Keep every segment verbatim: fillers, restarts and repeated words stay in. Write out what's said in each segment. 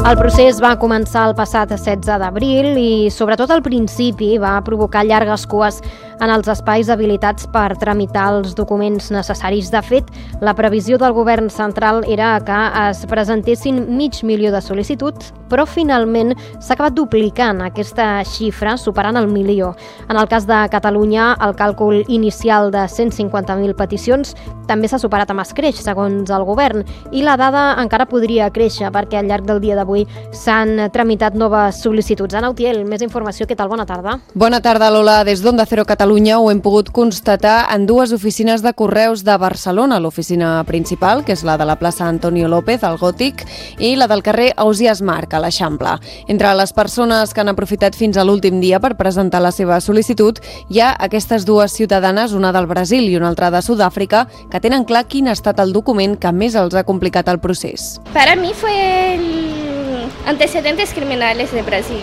El procés va començar el passat setze d'abril i, sobretot al principi, va provocar llargues cues en els espais habilitats per tramitar els documents necessaris. De fet, la previsió del govern central era que es presentessin mig milió de sol·licituds, però finalment s'ha acabat duplicant aquesta xifra, superant el milió. En el cas de Catalunya, el càlcul inicial de cent cinquanta mil peticions també s'ha superat amb escreix, segons el govern, i la dada encara podria créixer perquè al llarg del dia d'avui s'han tramitat noves sol·licituds. Ana Utiel, més informació. Què tal? Bona tarda. Bona tarda, Lola. Des d'Onda Cero Catalunya ho hem pogut constatar en dues oficines de correus de Barcelona, l'oficina principal, que és la de la plaça Antonio López, al Gòtic, i la del carrer Ausiàs Marc, a l'Eixample. Entre les persones que han aprofitat fins a l'últim dia per presentar la seva sol·licitud, hi ha aquestes dues ciutadanes, una del Brasil i una altra de Sud-àfrica, que tenen clar quin ha estat el document que més els ha complicat el procés. Para mí fue el antecedentes criminales de Brasil,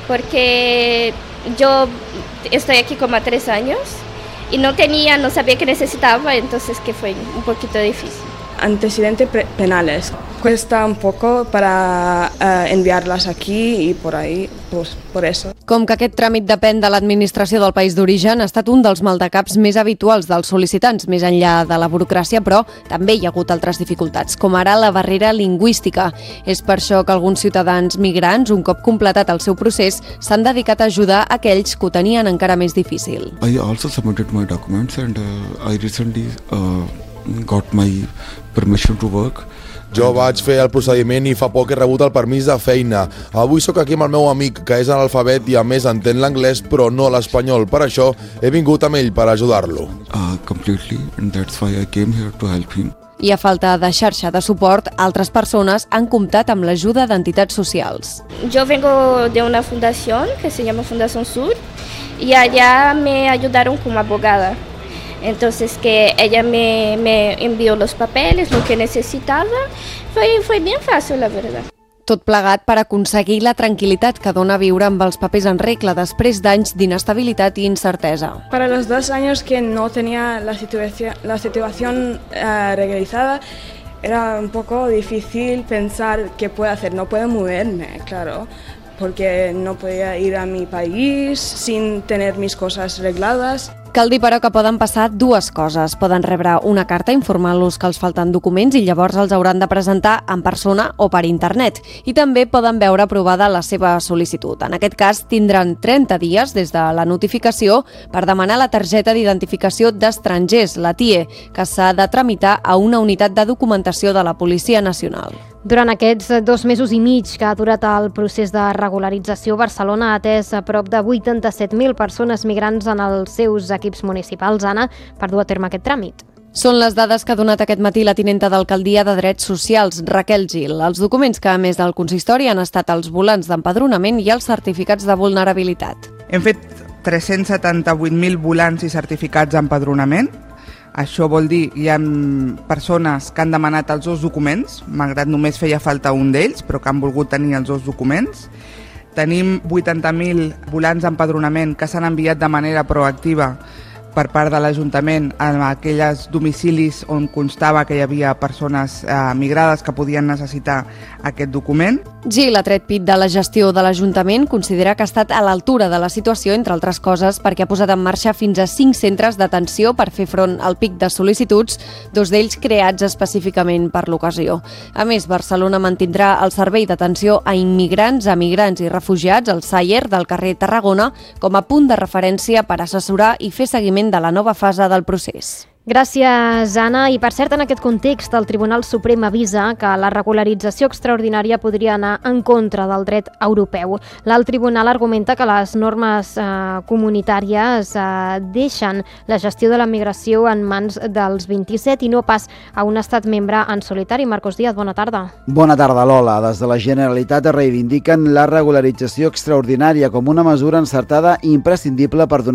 porque yo estoy aquí como tres años y no tenía, no sabía que necesitaba, entonces que fue un poquito difícil. Antecedentes penales. Cuesta un poco para uh, enviarlas aquí y por ahí, pues por eso. Com que aquest tràmit depèn de l'administració del país d'origen, ha estat un dels maldecaps més habituals dels sol·licitants, més enllà de la burocràcia, però també hi ha hagut altres dificultats, com ara la barrera lingüística. És per això que alguns ciutadans migrants, un cop completat el seu procés, s'han dedicat a ajudar aquells que ho tenien encara més difícil. I also submitted my documents and uh, I recently uh, got my permission to work. Jo vaig fer el procediment i fa poc he rebut el permís de feina. Avui sóc aquí amb el meu amic, que és analfabet i a més entén l'anglès però no l'espanyol. Per això he vingut amb ell per ajudar-lo. Uh, completely, and that's why I came here to help him. I a falta de xarxa de suport, altres persones han comptat amb l'ajuda d'entitats socials. Yo vengo de una fundación que se llama Fundación Sur y allá me ayudaron como abogada. Entonces que ella me, me envió los papeles, lo que necesitaba, fue, fue bien fácil, la verdad. Tot plegat per aconseguir la tranquil·litat que dona viure amb els papers en regla després d'anys d'inestabilitat i incertesa. Para los dos años que no tenía la situación, la situación uh, regularizada, era un poco difícil pensar qué puedo hacer. No puedo moverme, claro, porque no podía ir a mi país sin tener mis cosas arregladas. Cal dir, però, que poden passar dues coses. Poden rebre una carta informant-los que els falten documents i llavors els hauran de presentar en persona o per internet. I també poden veure aprovada la seva sol·licitud. En aquest cas, tindran trenta dies des de la notificació per demanar la targeta d'identificació d'estrangers, la T I E, que s'ha de tramitar a una unitat de documentació de la Policia Nacional. Durant aquests dos mesos i mig que ha durat el procés de regularització, Barcelona ha atès a prop de vuitanta-set mil persones migrants en els seus equips municipals, Anna, per dur a terme aquest tràmit. Són les dades que ha donat aquest matí la tinenta d'Alcaldia de Drets Socials, Raquel Gil. Els documents que, a més del consistori, han estat els volants d'empadronament i els certificats de vulnerabilitat. Hem fet tres-cents setanta-vuit mil volants i certificats d'empadronament. Això vol dir que hi ha persones que han demanat els dos documents, malgrat només feia falta un d'ells, però que han volgut tenir els dos documents. Tenim vuitanta mil volants d'empadronament que s'han enviat de manera proactiva per part de l'Ajuntament a aquells domicilis on constava que hi havia persones eh, migrades que podien necessitar aquest document. Gil ha tret pit de la gestió de l'Ajuntament, considera que ha estat a l'altura de la situació, entre altres coses, perquè ha posat en marxa fins a cinc centres d'atenció per fer front al pic de sol·licituds, dos d'ells creats específicament per l'ocasió. A més, Barcelona mantindrà el servei d'atenció a immigrants, a migrants i refugiats, el Sayer del carrer Tarragona, com a punt de referència per assessorar i fer seguiment de la nova fase del procés. Gràcies, Anna. I per cert, en aquest context, el Tribunal Suprem avisa que la regularització extraordinària podria anar en contra del dret europeu. L'alt tribunal argumenta que les normes eh, comunitàries eh, deixen la gestió de la migració en mans dels vint-i-set i no pas a un estat membre en solitari. Marcos Díaz, bona tarda. Bona tarda, Lola. Des de la Generalitat reivindiquen la regularització extraordinària com una mesura encertada i imprescindible per donar